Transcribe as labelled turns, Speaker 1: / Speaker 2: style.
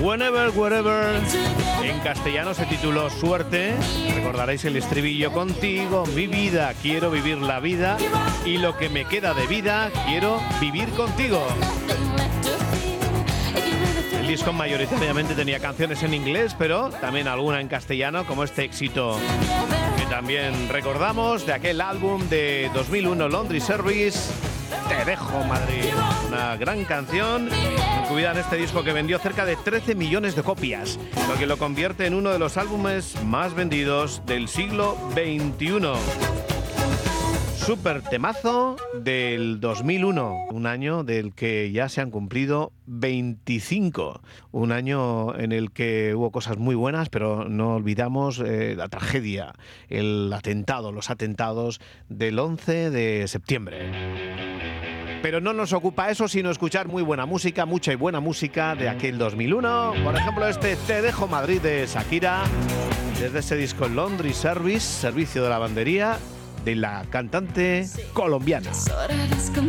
Speaker 1: Whenever, Wherever. En castellano se tituló Suerte. Recordaréis el estribillo: contigo, mi vida, quiero vivir la vida. Y lo que me queda de vida, quiero vivir contigo. El disco mayoritariamente tenía canciones en inglés, pero también alguna en castellano, como este éxito que también recordamos de aquel álbum de 2001, Laundry Service, Te dejo Madrid. Una gran canción incluida en este disco que vendió cerca de 13 millones de copias, lo que lo convierte en uno de los álbumes más vendidos del siglo XXI. Súper temazo del 2001, un año del que ya se han cumplido 25, un año en el que hubo cosas muy buenas, pero no olvidamos la tragedia, el atentado, los atentados del 11 de septiembre. Pero no nos ocupa eso, sino escuchar muy buena música, mucha y buena música de aquel 2001. Por ejemplo, este Te dejo Madrid de Shakira, desde ese disco Laundry Service, servicio de lavandería, de la cantante colombiana.